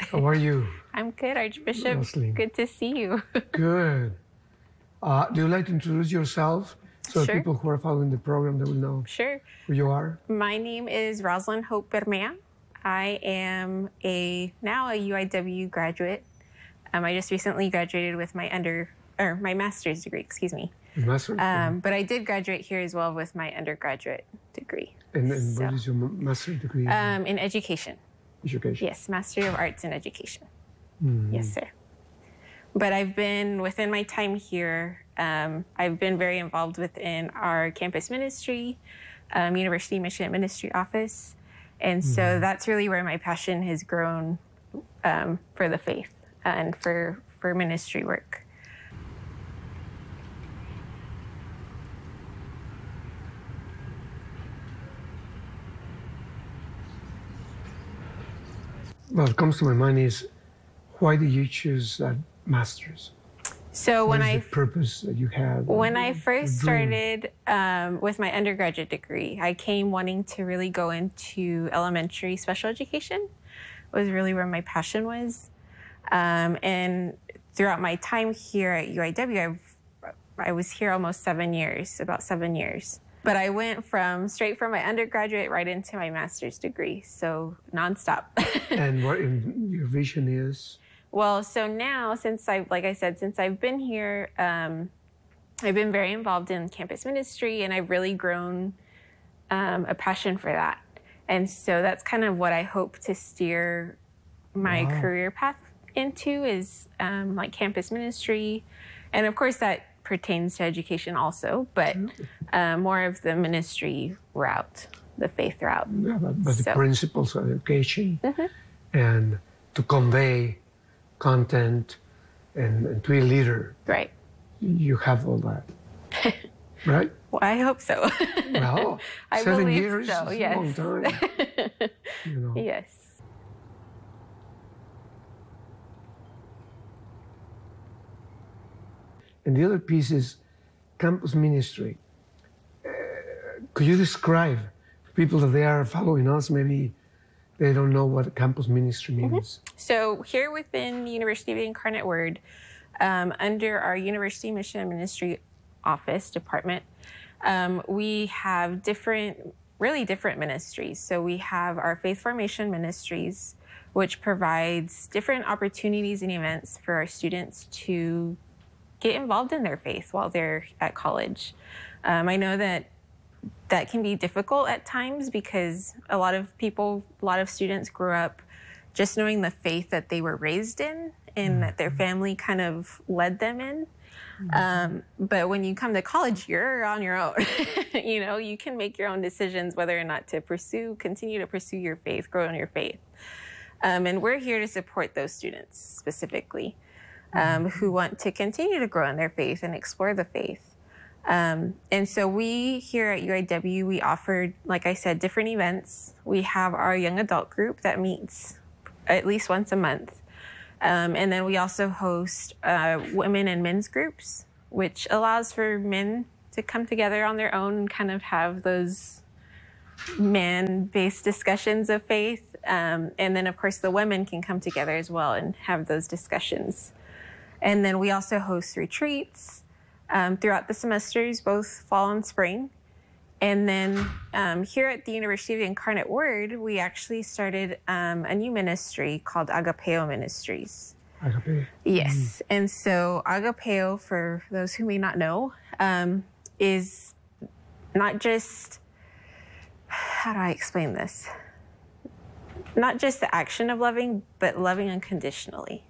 How are you? I'm good, Archbishop. Roslyn. Good to see you. Good. Do you like to introduce yourself so that Sure. people who are following the program, they will know Sure. who you are? My name is Roslyn Hope Bermea. I am now a UIW graduate. I just recently graduated with my master's degree, excuse me. Master? But I did graduate here as well with my undergraduate degree. And So, what is your master degree? in education. Education. Yes, Master of Arts in Education. Mm. Yes, sir. But I've been, within my time here, I've been very involved within our campus ministry, University Mission Ministry Office. And so that's really where my passion has grown for the faith and for ministry work. What comes to my mind is, why did you choose that master's? So What is the purpose that you had? when I first dream? started with my undergraduate degree, I came wanting to really go into elementary special education. It was really where my passion was. And throughout my time here at UIW, I was here almost 7 years, about 7 years. But I went straight from my undergraduate right into my master's degree, so nonstop. And what your vision is? Well, so now, since I've been here, I've been very involved in campus ministry, and I've really grown a passion for that. And so that's kind of what I hope to steer my career path into is like campus ministry. And of course, that pertains to education also, but more of the ministry route, the faith route. Yeah, but the So- principles of education and to convey content and to be a leader, Right. you have all that, right? Well, I hope so. Well, I 7 believe years so, is yes. a long time. You know. Yes. And the other piece is campus ministry. Could you describe to people that they are following us, maybe they don't know what campus ministry means? So here within the University of the Incarnate Word, under our University Mission and Ministry Office department, we have really different ministries. So we have our Faith Formation Ministries, which provides different opportunities and events for our students to get involved in their faith while they're at college. I know that can be difficult at times because a lot of students grew up just knowing the faith that they were raised in and that their family kind of led them in. But when you come to college, you're on your own. You know, you can make your own decisions whether or not to continue to pursue your faith, grow in your faith. And we're here to support those students specifically who want to continue to grow in their faith and explore the faith. And so we here at UIW, we offer, like I said, different events. We have our young adult group that meets at least once a month. And then we also host women and men's groups, which allows for men to come together on their own and kind of have those man-based discussions of faith. And then, of course, the women can come together as well and have those discussions. And then we also host retreats throughout the semesters, both fall and spring. And then here at the University of the Incarnate Word, we actually started a new ministry called Agapeo Ministries. Agape. Yes. And so Agapeo, for those who may not know, is not just, how do I explain this? Not just the action of loving, but loving unconditionally.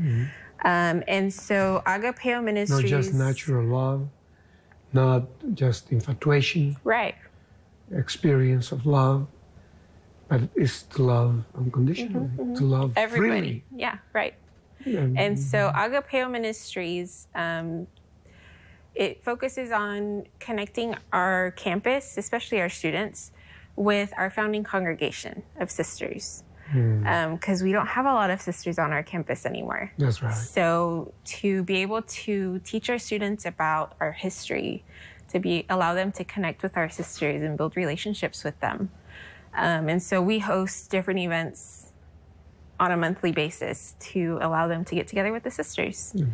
And so Agapeo Not Ministries... just natural love, not just infatuation, Right. experience of love, but it's to love unconditionally, to love Everybody. freely. Yeah, right. And And so Agapeo Ministries, it focuses on connecting our campus, especially our students, with our founding congregation of sisters. Because we don't have a lot of sisters on our campus anymore. That's right. So to be able to teach our students about our history, allow them to connect with our sisters and build relationships with them. And so we host different events on a monthly basis to allow them to get together with the sisters. Mm.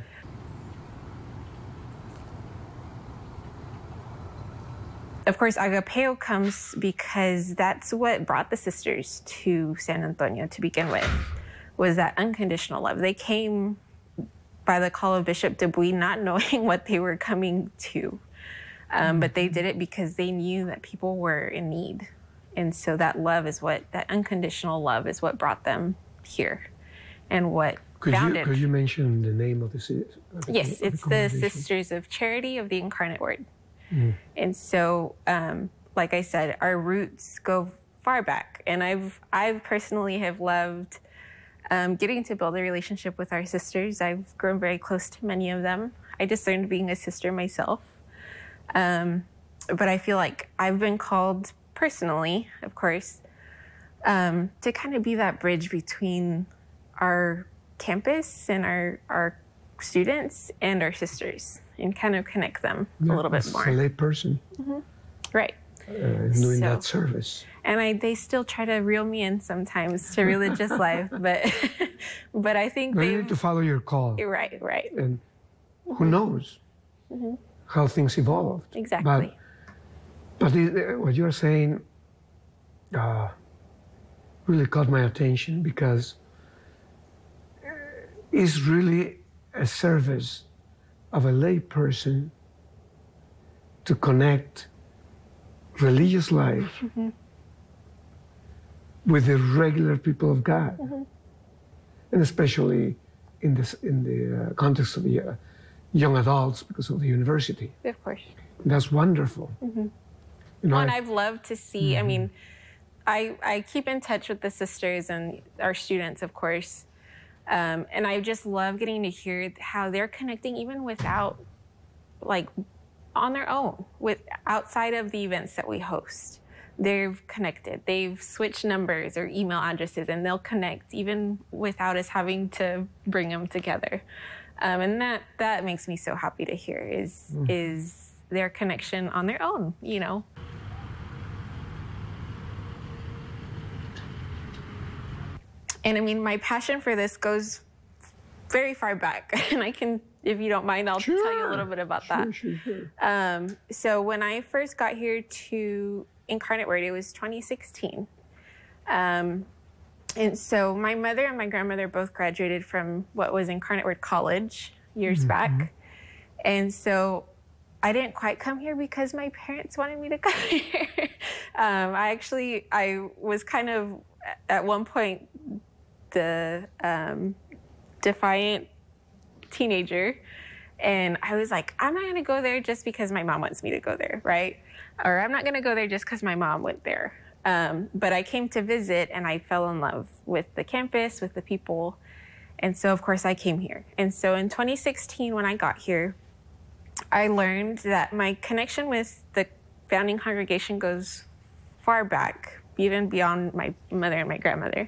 Of course, Agapeo comes because that's what brought the sisters to San Antonio to begin with, was that unconditional love. They came by the call of Bishop Dubuis, not knowing what they were coming to. But they did it because they knew that people were in need. And so that unconditional love is what brought them here and what founded. Could you mention the name of the Yes, it's the Sisters of Charity of the Incarnate Word. Mm. And so, like I said, our roots go far back. And I've personally have loved getting to build a relationship with our sisters. I've grown very close to many of them. I discerned being a sister myself. But I feel like I've been called personally, of course, to kind of be that bridge between our campus and our students and our sisters and kind of connect them a little bit more. As a lay person. Mm-hmm. Right. Doing that service. And they still try to reel me in sometimes to religious life, but I think you need to follow your call. Right. And who knows how things evolved. Exactly. But what you're saying really caught my attention because it's really a service of a lay person to connect religious life with the regular people of God, and especially in the context of the young adults because of the university. Of course. That's wonderful. And I've loved to see. I mean, I keep in touch with the sisters and our students, of course. And I just love getting to hear how they're connecting even without, like, on their own, outside of the events that we host. They've connected. They've switched numbers or email addresses, and they'll connect even without us having to bring them together. And that makes me so happy to hear is their connection on their own, you know. And I mean, my passion for this goes very far back. And I can, if you don't mind, I'll tell you a little bit about that. Sure. So when I first got here to Incarnate Word, it was 2016. And so my mother and my grandmother both graduated from what was Incarnate Word College years back. And so I didn't quite come here because my parents wanted me to come here. I was kind of, at one point, the defiant teenager. And I was like, I'm not going to go there just because my mom wants me to go there, right? Or I'm not going to go there just because my mom went there. But I came to visit and I fell in love with the campus, with the people. And so, of course, I came here. And so in 2016, when I got here, I learned that my connection with the founding congregation goes far back, even beyond my mother and my grandmother.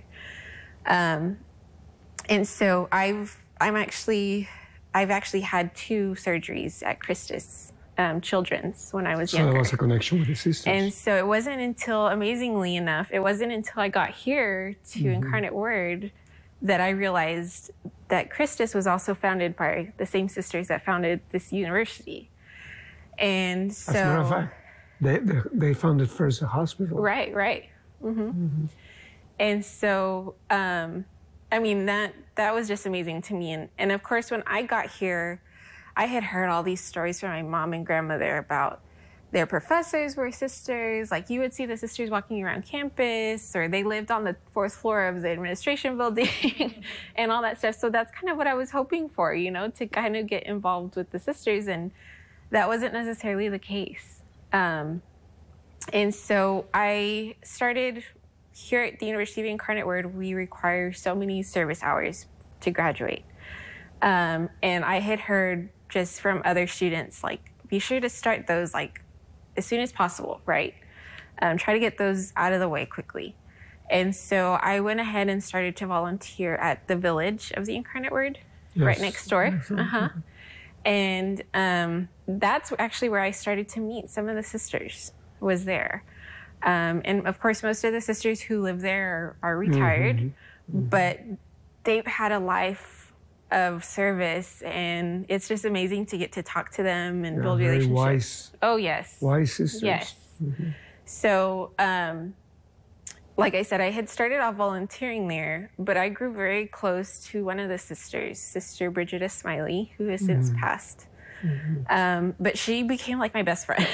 And so I've actually had 2 surgeries at Christus Children's when I was younger. So there was a connection with the sisters. And so it wasn't until, amazingly enough, I got here to Incarnate Word that I realized that Christus was also founded by the same sisters that founded this university. And so, as a matter of fact, they founded first a hospital. Right. And so, I mean, that was just amazing to me. And of course, when I got here, I had heard all these stories from my mom and grandmother about their professors were sisters. Like, you would see the sisters walking around campus, or they lived on the 4th floor of the administration building and all that stuff. So that's kind of what I was hoping for, you know, to kind of get involved with the sisters. And that wasn't necessarily the case. And so I started here at the University of Incarnate Word. We require so many service hours to graduate. And I had heard just from other students, like, be sure to start those, like, as soon as possible, right? Try to get those out of the way quickly. And so I went ahead and started to volunteer at the Village of the Incarnate Word, right next door. And that's actually where I started to meet some of the sisters, was there. And of course, most of the sisters who live there are retired, but they've had a life of service, and it's just amazing to get to talk to them and build very relationships. Oh, yes. Wise sisters. Yes. So, like I said, I had started off volunteering there, but I grew very close to one of the sisters, Sister Brigida Smiley, who has since passed. But she became like my best friend,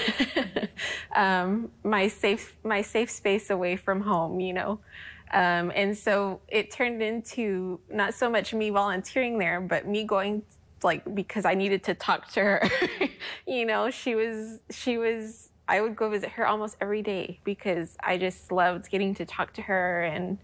my safe space away from home, you know. And so it turned into not so much me volunteering there, but me going like because I needed to talk to her. You know, she was. I would go visit her almost every day because I just loved getting to talk to her.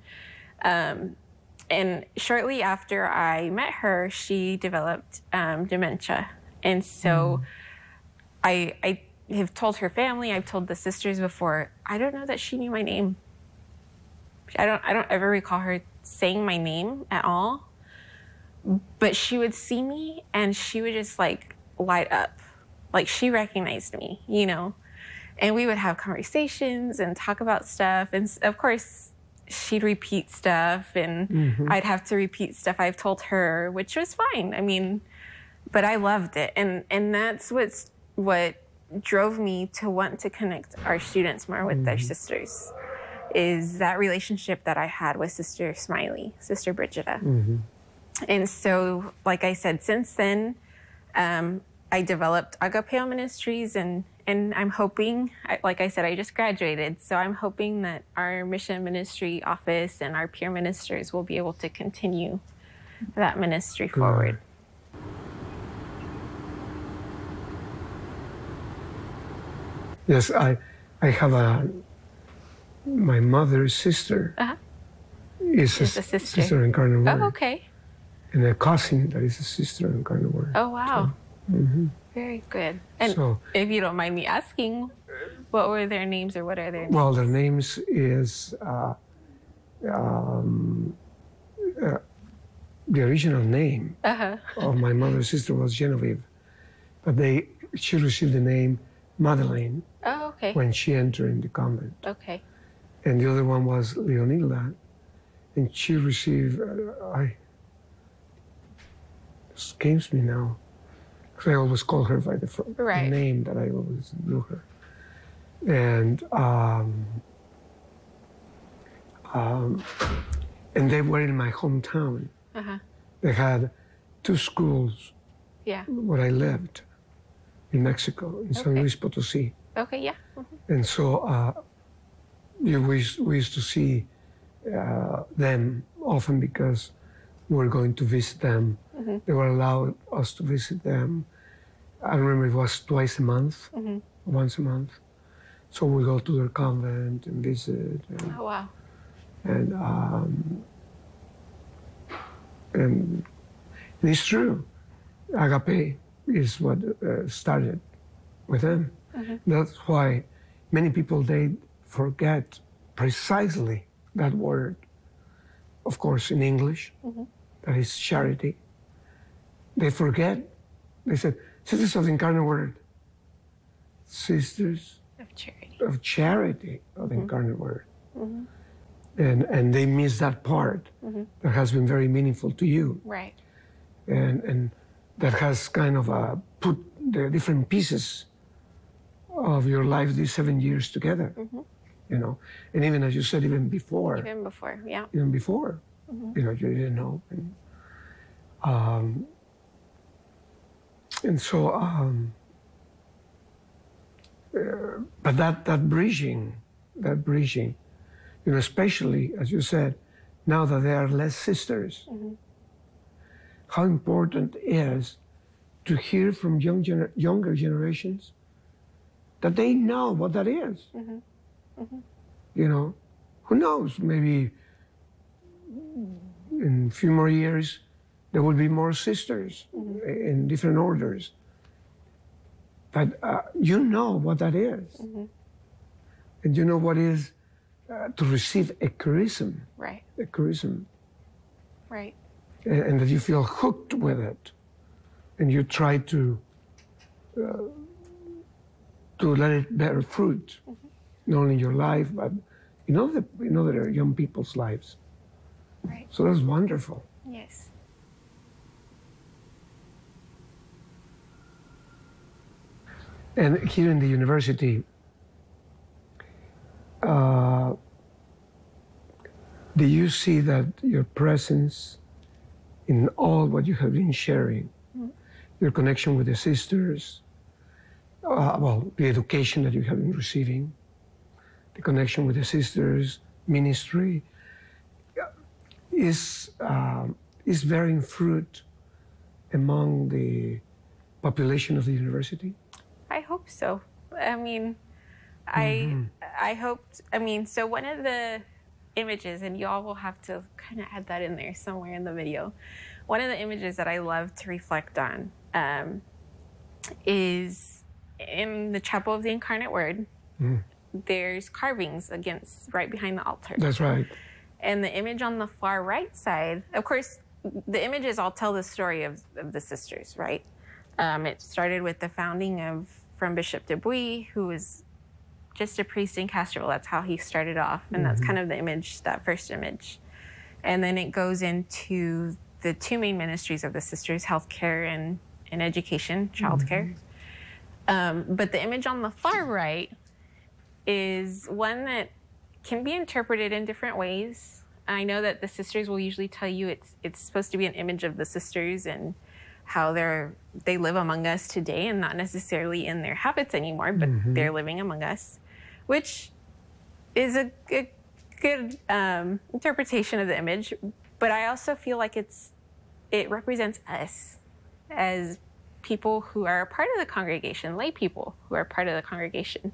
And shortly after I met her, she developed dementia. And so I have told her family, I've told the sisters before, I don't know that she knew my name. I don't ever recall her saying my name at all. But she would see me and she would just like light up. Like she recognized me, you know. And we would have conversations and talk about stuff. And of course, she'd repeat stuff and I'd have to repeat stuff I've told her, which was fine. I mean, but I loved it. And that's what drove me to want to connect our students more with their sisters, is that relationship that I had with Sister Smiley, Sister Brigida. And so, like I said, since then, I developed Agapeo Ministries, and I'm hoping, like I said, I just graduated, so I'm hoping that our mission ministry office and our peer ministers will be able to continue that ministry forward. Yes, I have my mother's sister is a sister Incarnate Word. Oh, okay. And a cousin that is a sister Incarnate Word. Oh, wow. So, very good. And so, if you don't mind me asking, what were their names, or what are their names? Well, their names is the original name of my mother's sister was Genevieve, but she received the name Madeleine when she entered in the convent. Okay. And the other one was Leonila, and she received, escapes me now, because I always call her by the name that I always knew her. And they were in my hometown. They had 2 schools where I lived in Mexico, in San Luis Potosí. Okay, yeah. And so we used to see them often because we were going to visit them. They were allowed us to visit them. I remember it was twice a month, once a month. So we go to their convent and visit. And, oh, wow. And it's true. Agape is what started with them. That's why many people, they forget precisely that word. Of course, in English, that is charity. They forget. They said, Sisters of the Incarnate Word. Sisters of Charity of the Incarnate Word. And they miss that part that has been very meaningful to you. Right. And that has kind of put the different pieces of your life these 7 years together. You know, and even as you said, even before. Even before, yeah. Even before, you know, you didn't know. And so, but that bridging, you know, especially as you said, now that there are less sisters, how important it is to hear from younger generations that they know what that is. You know, who knows? Maybe in a few more years, there will be more sisters in different orders. But you know what that is. And you know what is to receive a charism. Right. A charism. Right. And that you feel hooked with it. And you try to let it bear fruit. Not only in your life, but in other young people's lives. Right. So that's wonderful. Yes. And here in the university, do you see that your presence in all what you have been sharing, your connection with the sisters, well, the education that you have been receiving, the connection with the sisters, ministry, is bearing fruit among the population of the university? I hope so. I mean, I hoped, I mean, so one of the images, and y'all will have to kind of add that in there somewhere in the video. One of the images that I love to reflect on is in the Chapel of the Incarnate Word. There's carvings against right behind the altar. That's right. And the image on the far right side, of course, the images all tell the story of the sisters, right? It started with the founding from Bishop Dubuis, who was just a priest in Castroville. That's how he started off. And that's kind of the image, that first image. And then it goes into the two main ministries of the sisters, healthcare and education, childcare. But the image on the far right is one that can be interpreted in different ways. I know that the sisters will usually tell you it's supposed to be an image of the sisters and how they live among us today and not necessarily in their habits anymore, but they're living among us, which is a good interpretation of the image. But I also feel like it represents us as people who are a part of the congregation, lay people who are part of the congregation.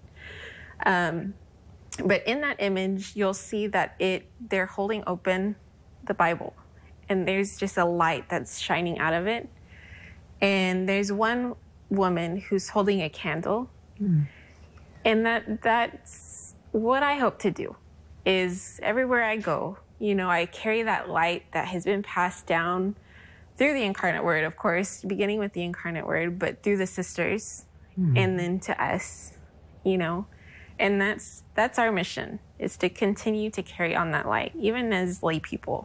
But in that image, you'll see that they're holding open the Bible, and there's just a light that's shining out of it. And there's one woman who's holding a candle, and that's what I hope to do. Is everywhere I go, I carry that light that has been passed down through the Incarnate Word, of course, beginning with the Incarnate Word, but through the sisters, and then to us, And that's our mission, is to continue to carry on that light, even as lay people.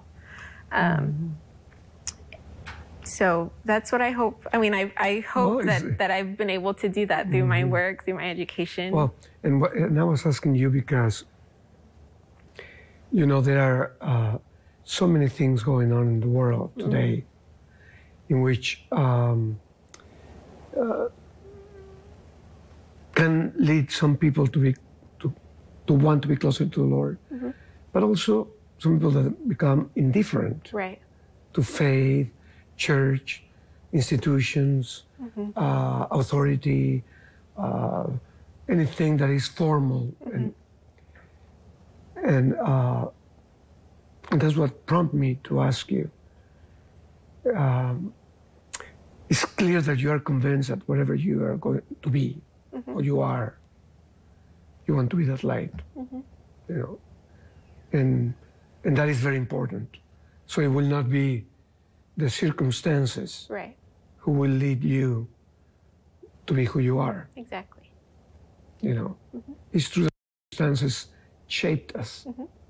So that's what I hope. I mean, I hope that I've been able to do that through my work, through my education. Well, and I was asking you because, there are so many things going on in the world today in which can lead some people to want to be closer to the Lord, but also some people that become indifferent to faith, church, institutions, authority, anything that is formal, and that's what prompted me to ask you. It's clear that you are convinced that whatever you are going to be, or you are, you want to be that light, and that is very important. So it will not be the circumstances who will lead you to be who you are. Exactly. It's true that circumstances shaped us,